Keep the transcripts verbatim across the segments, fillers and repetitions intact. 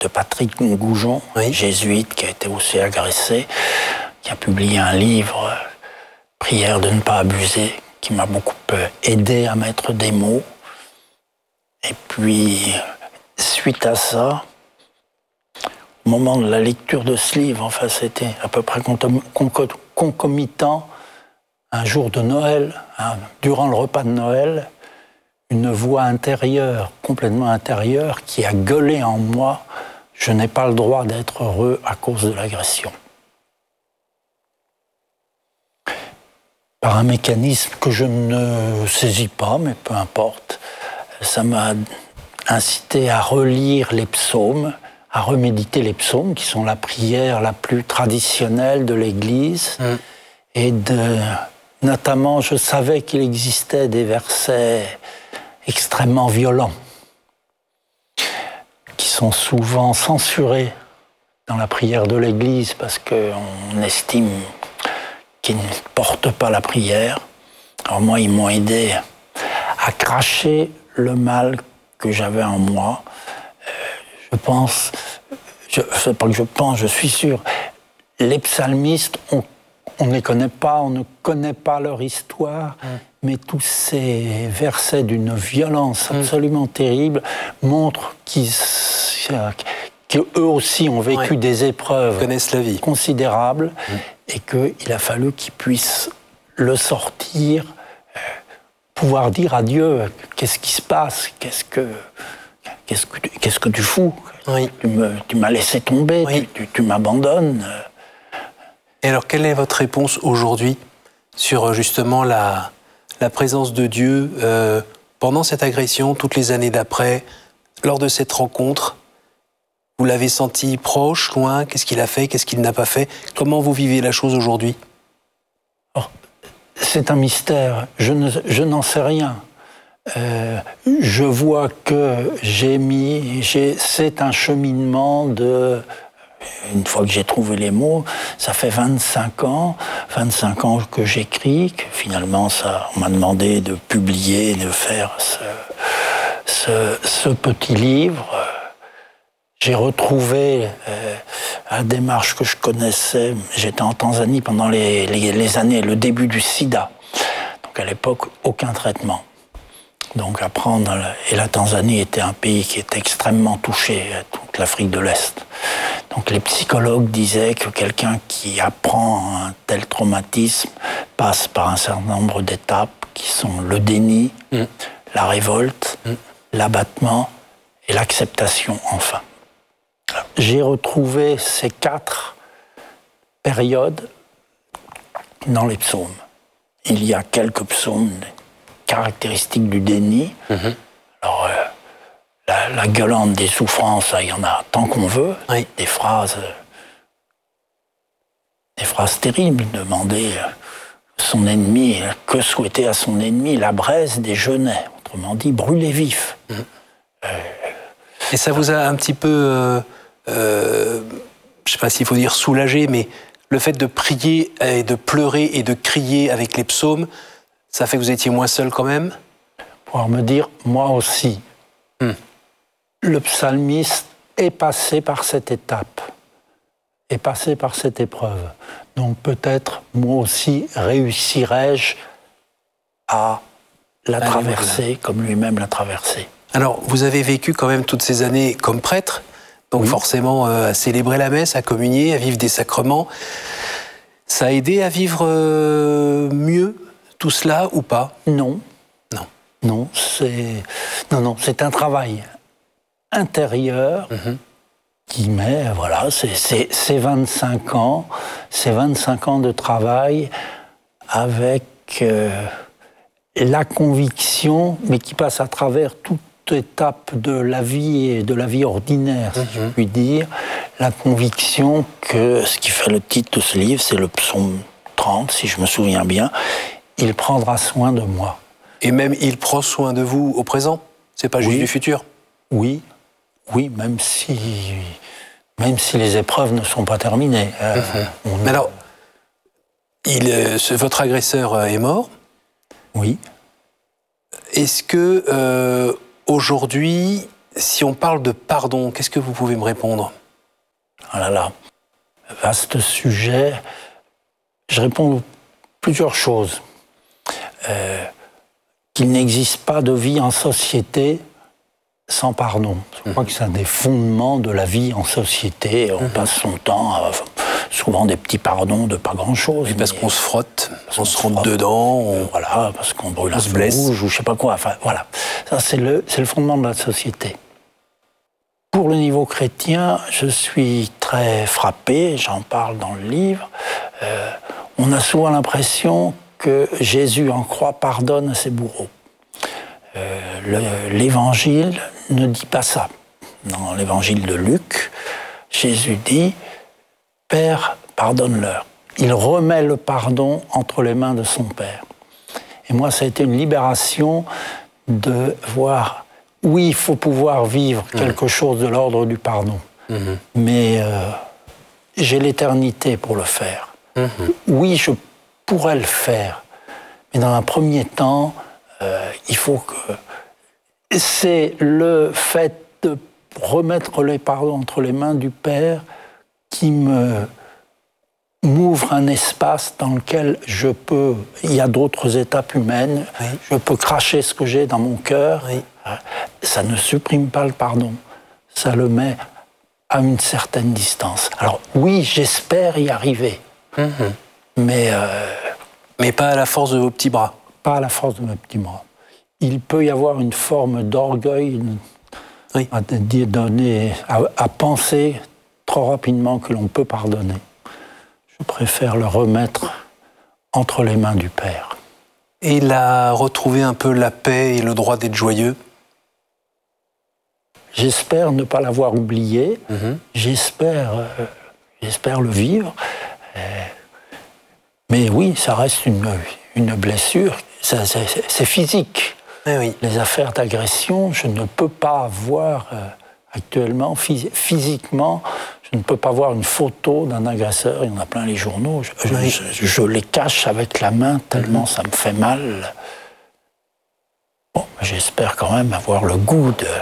de Patrick Goujon, oui. jésuite, qui a été aussi agressé, qui a publié un livre, Prière de ne pas abuser, qui m'a beaucoup aidé à mettre des mots. Et puis, suite à ça, au moment de la lecture de ce livre, enfin c'était à peu près concomitant, un jour de Noël, hein, durant le repas de Noël, une voix intérieure, complètement intérieure, qui a gueulé en moi « Je n'ai pas le droit d'être heureux à cause de l'agression ». Par un mécanisme que je ne saisis pas, mais peu importe, ça m'a incité à relire les psaumes, à reméditer les psaumes, qui sont la prière la plus traditionnelle de l'Église, mmh. et de, notamment, je savais qu'il existait des versets extrêmement violents, qui sont souvent censurés dans la prière de l'Église, parce qu'on estime qu'ils ne portent pas la prière. Alors moi, ils m'ont aidé à cracher le mal que j'avais en moi. Euh, je pense, je, c'est pas que je pense, je suis sûr, les psalmistes, on, on ne les connaît pas, on ne connaît pas leur histoire, mmh. mais tous ces versets d'une violence absolument mmh. terrible montrent qu'ils, qu'eux aussi ont vécu ouais. des épreuves connaissent la vie. considérables mmh. et qu'il a fallu qu'ils puissent le sortir, euh, pouvoir dire à Dieu qu'est-ce qui se passe, qu'est-ce que, qu'est-ce que, qu'est-ce que tu fous, oui. tu, me, tu m'as laissé tomber, oui. tu, tu, tu m'abandonnes. Et alors, quelle est votre réponse aujourd'hui sur justement la, la présence de Dieu euh, pendant cette agression, toutes les années d'après, lors de cette rencontre? Vous l'avez senti proche, loin? Qu'est-ce qu'il a fait? Qu'est-ce qu'il n'a pas fait? Comment vous vivez la chose aujourd'hui? Oh, c'est un mystère. Je, ne, je n'en sais rien. Euh, je vois que j'ai mis... J'ai, c'est un cheminement de... Une fois que j'ai trouvé les mots, ça fait vingt-cinq ans, vingt-cinq ans que j'écris, que finalement ça, on m'a demandé de publier, de faire ce, ce, ce petit livre. J'ai retrouvé euh, la démarche que je connaissais. J'étais en Tanzanie pendant les, les, les années, le début du sida. Donc à l'époque, aucun traitement. Donc apprendre, et la Tanzanie était un pays qui était extrêmement touché, toute l'Afrique de l'Est. Donc les psychologues disaient que quelqu'un qui apprend un tel traumatisme passe par un certain nombre d'étapes qui sont le déni, mmh. la révolte, mmh. l'abattement et l'acceptation enfin. J'ai retrouvé ces quatre périodes dans les psaumes. Il y a quelques psaumes caractéristiques du déni. Mmh. Alors, euh, la, la gueulante des souffrances, il y en a tant qu'on veut. Oui. Des phrases, des phrases terribles. Demander son ennemi, que souhaiter à son ennemi? La braise des genêts, autrement dit, brûler vif. Mmh. Euh, Et ça vous a un petit peu... Euh... Euh, je ne sais pas s'il faut dire soulagé, mais le fait de prier et de pleurer et de crier avec les psaumes, ça fait que vous étiez moins seul quand même? Pouvoir me dire, moi aussi, hmm. le psalmiste est passé par cette étape, est passé par cette épreuve. Donc peut-être, moi aussi, réussirais-je à la Allez, traverser voilà. comme lui-même l'a traversée. Alors, vous avez vécu quand même toutes ces années comme prêtre, donc oui. forcément euh, à célébrer la messe, à communier, à vivre des sacrements. Ça a aidé à vivre euh, mieux tout cela ou pas? Non. Non. Non, c'est, non, non, c'est un travail intérieur mm-hmm. qui met, voilà, c'est, c'est, c'est vingt-cinq ans, c'est vingt-cinq ans de travail avec euh, la conviction, mais qui passe à travers tout étape de la vie et de la vie ordinaire, si mmh. je puis dire, la conviction que ce qui fait le titre de ce livre, c'est le psaume trente, si je me souviens bien, il prendra soin de moi. Et même il prend soin de vous au présent? C'est pas juste oui. du futur? Oui, oui, même si, même si les épreuves ne sont pas terminées. Euh, mmh. on... Mais alors, il, euh, votre agresseur est mort? Oui. Est-ce que euh, aujourd'hui, si on parle de pardon, qu'est-ce que vous pouvez me répondre? Oh là là, vaste sujet. Je réponds plusieurs choses. Euh, qu'il n'existe pas de vie en société sans pardon. Je crois mmh. que c'est un des fondements de la vie en société. On mmh. passe son temps à souvent des petits pardons de pas grand-chose. Et parce qu'on se frotte, on se rentre dedans. On... Voilà, parce qu'on brûle on un se feu blesse. Rouge ou je sais pas quoi. Enfin, voilà. Ça, c'est le, c'est le fondement de la société. Pour le niveau chrétien, je suis très frappé, j'en parle dans le livre. Euh, on a souvent l'impression que Jésus en croix pardonne à ses bourreaux. Euh, le, l'évangile ne dit pas ça. Dans l'évangile de Luc, Jésus dit « Père, pardonne-leur ». Il remet le pardon entre les mains de son Père. Et moi, ça a été une libération de voir, oui, il faut pouvoir vivre quelque mmh. chose de l'ordre du pardon, mmh. mais euh, j'ai l'éternité pour le faire. Mmh. Oui, je pourrais le faire, mais dans un premier temps, euh, il faut que... C'est le fait de remettre les pardons entre les mains du Père qui me... m'ouvre un espace dans lequel je peux... Il y a d'autres étapes humaines, oui. je peux cracher ce que j'ai dans mon cœur. Oui. Ça ne supprime pas le pardon, ça le met à une certaine distance. Alors oui, j'espère y arriver, mmh. mais... Euh, mais pas à la force de vos petits bras. Pas à la force de mes petits bras. Il peut y avoir une forme d'orgueil oui. à, donner, à, à penser trop rapidement que l'on peut pardonner. Je préfère le remettre entre les mains du Père. Et il a retrouvé un peu la paix et le droit d'être joyeux? J'espère ne pas l'avoir oublié. Mm-hmm. J'espère, euh, j'espère le vivre. Euh, mais oui, ça reste une, une blessure. Ça, c'est, c'est physique. Eh oui. Les affaires d'agression, je ne peux pas voir euh, actuellement, phys- physiquement, je ne peux pas voir une photo d'un agresseur. Il y en a plein les journaux. Je, oui. je, je, je les cache avec la main tellement mm-hmm. ça me fait mal. Bon, j'espère quand même avoir le goût de...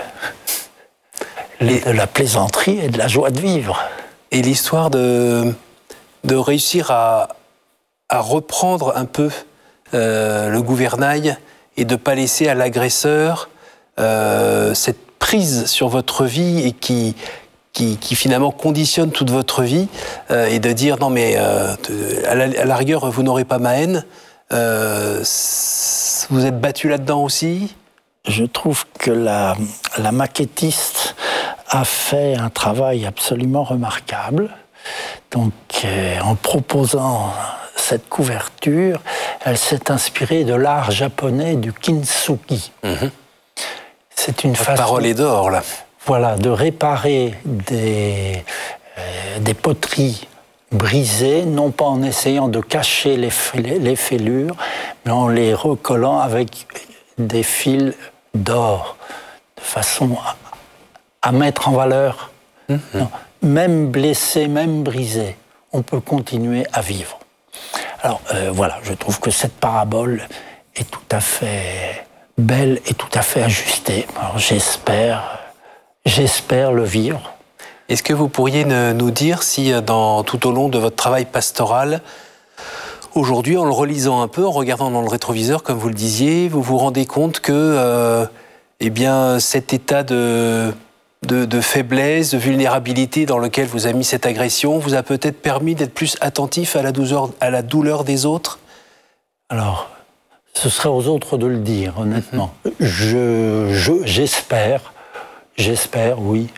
Et, de la plaisanterie et de la joie de vivre. Et l'histoire de, de réussir à, à reprendre un peu euh, le gouvernail et de ne pas laisser à l'agresseur euh, cette prise sur votre vie et qui, qui, qui finalement conditionne toute votre vie euh, et de dire non mais euh, à, la, à la rigueur vous n'aurez pas ma haine, euh, vous êtes battu là-dedans aussi? Je trouve que la, la maquettiste a fait un travail absolument remarquable. Donc, euh, en proposant cette couverture, elle s'est inspirée de l'art japonais du kintsugi. Mmh. C'est une Votre façon... parole est d'or, là. Voilà, de réparer des, euh, des poteries brisées, non pas en essayant de cacher les, les fêlures, mais en les recollant avec des fils d'or, de façon à, à mettre en valeur. Mmh. Non, même blessé, même brisé, on peut continuer à vivre. Alors euh, voilà, je trouve que cette parabole est tout à fait belle et tout à fait ajustée. Alors j'espère, j'espère le vivre. Est-ce que vous pourriez nous dire si, dans, tout au long de votre travail pastoral, aujourd'hui, en le relisant un peu, en regardant dans le rétroviseur, comme vous le disiez, vous vous rendez compte que euh, eh bien, cet état de, de, de faiblesse, de vulnérabilité dans lequel vous a mis cette agression vous a peut-être permis d'être plus attentif à la douleur, à la douleur des autres? Alors, ce serait aux autres de le dire, honnêtement. Mm-hmm. Je, je, j'espère, j'espère, oui.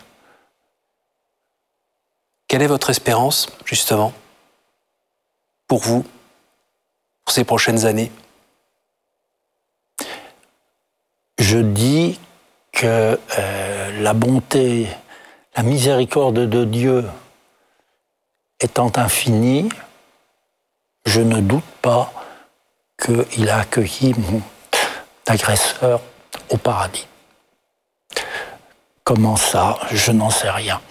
Quelle est votre espérance, justement, pour vous, pour ces prochaines années? Je dis que euh, la bonté, la miséricorde de Dieu étant infinie, je ne doute pas qu'il a accueilli mon agresseur au paradis. Comment ça? Je n'en sais rien.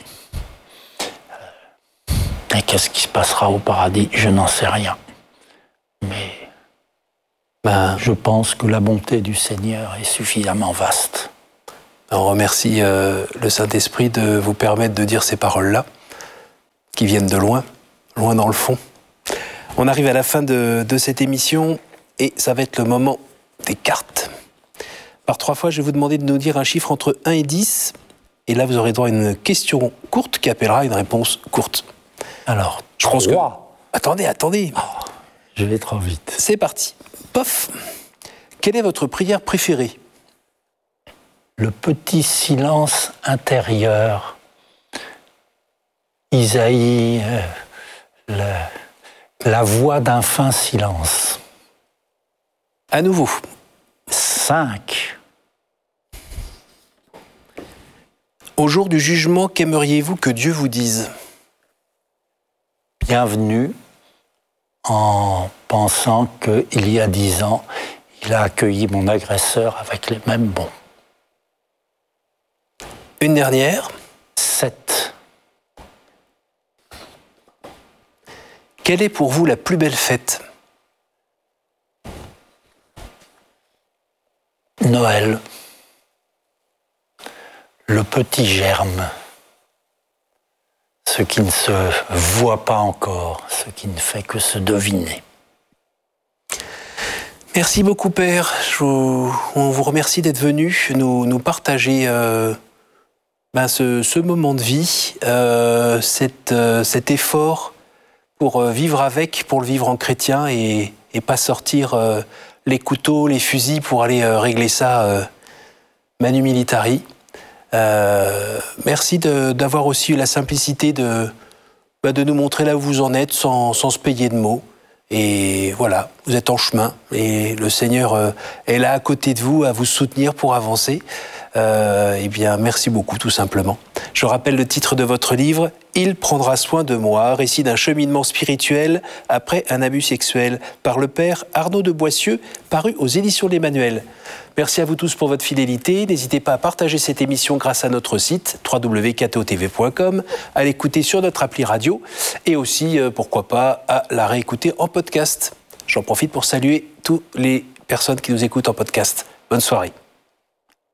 Et qu'est-ce qui se passera au paradis? Je n'en sais rien. Mais ben, je pense que la bonté du Seigneur est suffisamment vaste. On remercie euh, le Saint-Esprit de vous permettre de dire ces paroles-là, qui viennent de loin, loin dans le fond. On arrive à la fin de, de cette émission et ça va être le moment des cartes. Par trois fois, je vais vous demander de nous dire un chiffre entre un et dix. Et là, vous aurez droit à une question courte qui appellera une réponse courte. Alors, je pense que... Attendez, attendez. Oh, je vais trop vite. C'est parti. Pof. Quelle est votre prière préférée? Le petit silence intérieur. Isaïe, euh, la, la voix d'un fin silence. À nouveau. Cinq. Au jour du jugement, qu'aimeriez-vous que Dieu vous dise? Bienvenue, en pensant qu'il y a dix ans, il a accueilli mon agresseur avec les mêmes bons. Une dernière. Sept. Quelle est pour vous la plus belle fête? Noël. Le petit germe. Ce qui ne se voit pas encore, ce qui ne fait que se deviner. Merci beaucoup, Père. Je vous, on vous remercie d'être venu nous, nous partager euh, ben ce, ce moment de vie, euh, cette, euh, cet effort pour vivre avec, pour le vivre en chrétien et, et pas sortir euh, les couteaux, les fusils pour aller euh, régler ça euh, manu militari. Euh, merci de, d'avoir aussi eu la simplicité de, bah de nous montrer là où vous en êtes sans, sans se payer de mots. Et voilà, vous êtes en chemin et le Seigneur euh, est là à côté de vous à vous soutenir pour avancer. Euh, eh bien, merci beaucoup tout simplement. Je rappelle le titre de votre livre, « Il prendra soin de moi », récit d'un cheminement spirituel après un abus sexuel, par le père Arnaud de Boissieu, paru aux éditions de l'Emmanuel. Merci à vous tous pour votre fidélité. N'hésitez pas à partager cette émission grâce à notre site w w w point k t o t v point com, à l'écouter sur notre appli radio et aussi, euh, pourquoi pas, à la réécouter en podcast. J'en profite pour saluer toutes les personnes qui nous écoutent en podcast. Bonne soirée.